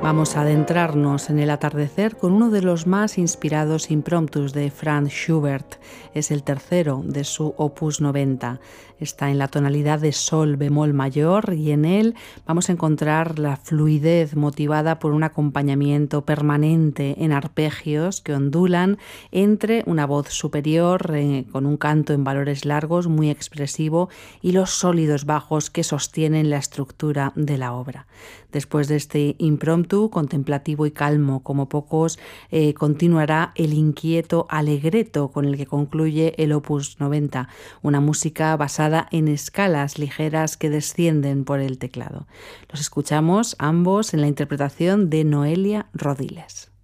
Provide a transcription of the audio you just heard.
Vamos a adentrarnos en el atardecer con uno de los más inspirados impromptus de Franz Schubert. Es el tercero de su Opus 90. Está en la tonalidad de sol bemol mayor y en él vamos a encontrar la fluidez motivada por un acompañamiento permanente en arpegios que ondulan entre una voz superior con un canto en valores largos muy expresivo y los sólidos bajos que sostienen la estructura de la obra. Después de este impromptu, contemplativo y calmo como pocos, continuará el inquieto allegretto con el que concluye el Opus 90, una música basada en escalas ligeras que descienden por el teclado. Los escuchamos ambos en la interpretación de Noelia Rodiles.